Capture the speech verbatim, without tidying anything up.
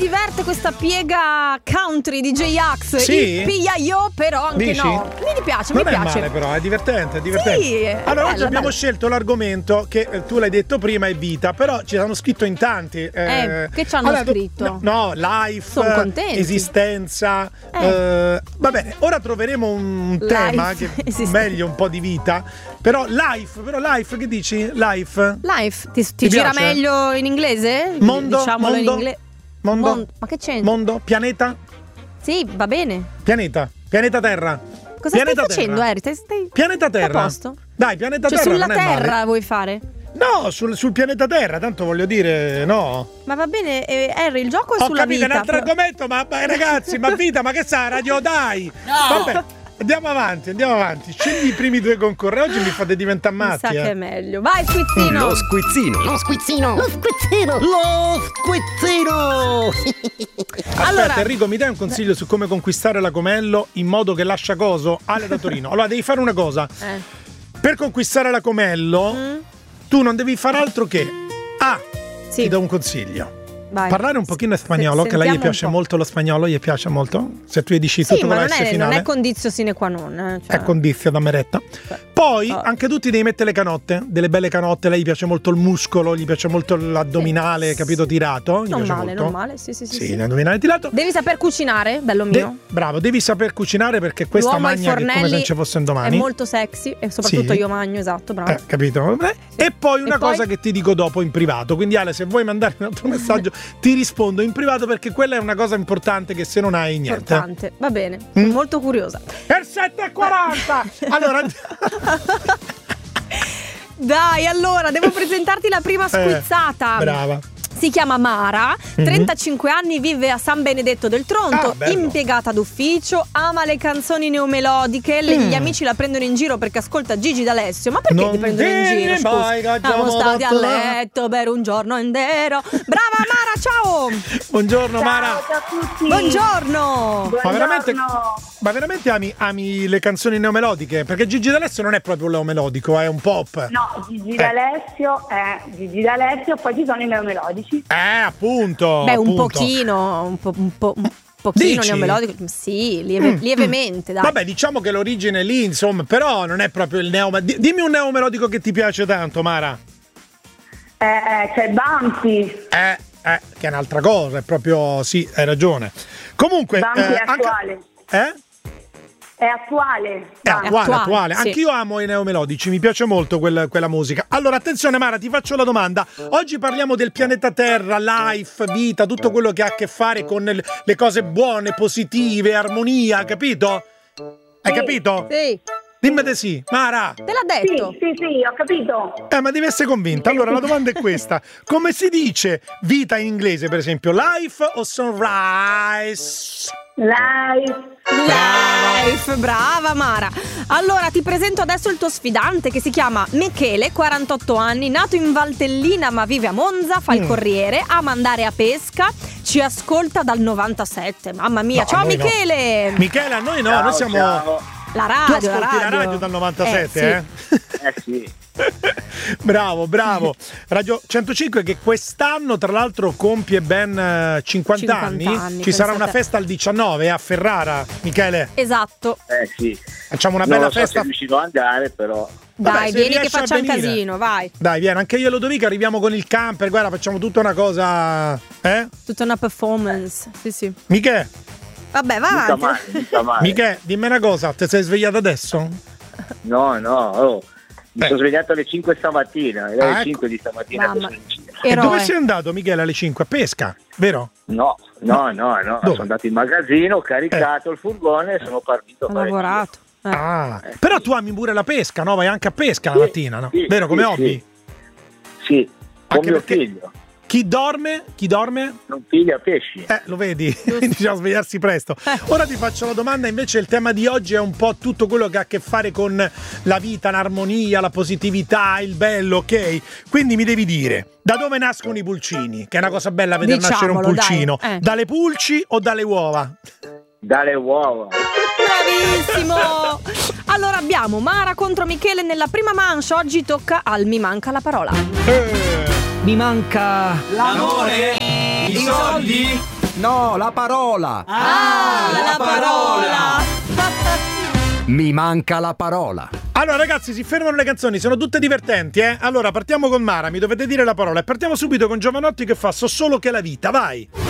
diverte questa piega country di J-Ax, sì? Il pigliaio, però anche Dici? no. Mi piace, non mi è piace. male però, è divertente, è divertente. Sì, è allora bella, oggi abbiamo bella. scelto l'argomento che eh, tu l'hai detto prima, è vita, però ci hanno scritto in tanti. Eh, Eh, che ci hanno allora, scritto? No, no, life, Sono contenti. esistenza. Eh. Eh, va bene, ora troveremo un Life, tema che esistenza. meglio un po' di vita. Però life, però life, che dici? Life? Life, ti, ti, Ti gira piace? meglio in inglese? Mondo, Diciamolo mondo, in inglese. Mondo? Mondo. Ma che c'entra? Mondo? Pianeta? Sì, va bene. Pianeta? Pianeta Terra? Cosa Pianeta stai facendo, Terra. Eri? Stai, stai... Pianeta Terra? A posto? Dai, pianeta Cioè Terra sulla non è male. Terra vuoi fare? No, sul, sul pianeta Terra, tanto voglio dire, no. Ma va bene, eh, Harry, il gioco è Ho sulla capito, vita. un altro però- argomento, ma, ma ragazzi, ma vita, ma che sa, radio dai. No. Vabbè, andiamo avanti, andiamo avanti. Scegli i primi due concorrenti, oggi mi fate diventare Mi matti. sa che è eh. meglio. Vai, squizzino. Lo squizzino. Lo squizzino. Lo squizzino. Lo squizzino. Aspetta, Allora- Enrico, mi dai un consiglio su come conquistare la Comello in modo che lascia coso? Ale da Torino. Allora, devi fare una cosa. Eh. Per conquistare la Comello, Mm. tu non devi fare altro che A. Sì. Ti do un consiglio. Vai. Parlare un pochino in Se- spagnolo, che a lei gli sentiamo piace un po'. molto lo spagnolo, gli piace molto. Se tu gli dici Sì, tutto ma con non la S è, non finale, è condizio sine qua non. eh, Cioè. è condizio da meretta. Poi Oh. anche tu ti devi mettere le canotte, delle belle canotte. Lei gli piace molto il muscolo, gli piace molto l'addominale, Sì. capito, tirato. Gli Non piace male, molto. non male. Sì, sì, sì. Sì, sì. l'addominale tirato. Devi saper cucinare, bello De- mio. bravo, devi saper cucinare perché questa L'uomo ai magna che come se fornelli non ci fosse un è domani. molto sexy e soprattutto Sì. io magno, esatto, bravo. Eh, capito? Eh, E poi una E poi? cosa che ti dico dopo in privato. Quindi Ale, se vuoi mandarmi un altro messaggio, ti rispondo in privato perché quella è una cosa importante che se non hai niente. Importante. Va bene, sono Mm. molto curiosa. Per sette e quaranta! Allora Dai, allora, devo presentarti la prima squizzata. Eh, brava. Si chiama Mara, trentacinque anni, vive a San Benedetto del Tronto, Ah, bello. impiegata d'ufficio, ama le canzoni neomelodiche, le- Mm. gli amici la prendono in giro perché ascolta Gigi D'Alessio. Ma perché Non ti prendono in dire giro? Scusa. mai che abbiamo Siamo stati a fatto- letto per un giorno intero. Brava Mara, ciao! Buongiorno Mara. Ciao a tutti. Buongiorno! Ma veramente, Buongiorno. ma veramente ami, ami le canzoni neomelodiche? Perché Gigi D'Alessio non è proprio neomelodico, è un pop. No, Gigi Eh. D'Alessio è Gigi D'Alessio, poi ci sono i neomelodici. Eh, appunto. Beh, un appunto. pochino, un, po', un, po', un pochino Dici? neomelodico. Sì, lieve- Mm, lievemente, dai. Vabbè, diciamo che l'origine è lì, insomma, però non è proprio il neo. di- Dimmi un neomelodico che ti piace tanto, Mara. Eh, c'è Bumpy. Eh, eh, che è un'altra cosa, è proprio. Sì, hai ragione. Comunque. Bumpy eh, è anche- attuale. Eh? È attuale. È Bumpy. attuale, attuale, attuale. sì. Anch'io amo i neomelodici, mi piace molto quel- quella musica. Allora, attenzione Mara, ti faccio la domanda. Oggi parliamo del pianeta Terra, life, vita, tutto quello che ha a che fare con le le cose buone, positive, armonia, capito? Hai Sì. capito? Sì, Dimmi di sì, Mara. te l'ha detto. Sì, sì, sì, ho capito. Eh, ma devi essere convinta. Allora, la domanda è questa. Come si dice vita in inglese, per esempio? Life o sunrise? Live. Life, brava Mara. Allora ti presento adesso il tuo sfidante che si chiama Michele, quarantotto anni, nato in Valtellina ma vive a Monza, fa il Mm. corriere, ama andare a pesca, ci ascolta dal novantasette. Mamma mia, No, ciao a noi no. Michele. Michele, a noi no, Ciao, noi siamo. ciao. La Tu radio, ascolti la la radio. radio dal novantasette, eh? Eh sì. Bravo, bravo. Radio centocinque che quest'anno tra l'altro compie ben eh, cinquanta, anni. cinquanta anni, Ci sarà pensate. una festa al diciannove a Ferrara, Michele. Esatto. Eh sì. Facciamo una Non bella lo so festa. se riuscirò ad andare, però. Vabbè, Dai, se vieni che riesci a facciamo un venire. casino, vai. Dai, vieni, anche io e Lodovica arriviamo con il camper, guarda, facciamo tutta una cosa. Eh? Tutta una performance. Sì, sì. Michele, Vabbè, va Mica avanti. male, mica male. Michele, dimmi una cosa, ti sei svegliato adesso? No, no, oh. Mi Eh. sono svegliato alle cinque stamattina, alle Ah, ecco. cinque di stamattina che Mamma. sono in giro. E Eroe. dove sei andato, Michele, alle cinque? A pesca, vero? No, no, no, no. Dove? Sono andato in magazzino, ho caricato il furgone e sono partito. Ho a fare lavorato. Eh. Ah, però tu ami pure la pesca, no? Vai anche a pesca la Sì, mattina, no? sì, Vero, come sì, hobby? sì. Sì, con Anche mio perché- figlio. Chi dorme? Chi dorme? Non piglia pesci. Eh, lo vedi, bisogna svegliarsi presto. Ora ti faccio la domanda, invece il tema di oggi è un po' tutto quello che ha a che fare con la vita, l'armonia, la positività, il bello, ok? Quindi mi devi dire, da dove nascono i pulcini? Che è una cosa bella vedere nascere un Diciamolo, pulcino. dai, eh. Dalle pulci o dalle uova? Dalle uova. Bravissimo! Allora abbiamo Mara contro Michele nella prima manche. Oggi tocca al Mi manca la parola. Eh, Mi manca L'amore, i soldi, No, la parola. Ah, la, la parola. Mi manca la parola. Allora ragazzi, si fermano le canzoni, sono tutte divertenti, eh? Allora partiamo con Mara, mi dovete dire la parola e partiamo subito con Giovanotti che fa So solo che la vita, vai.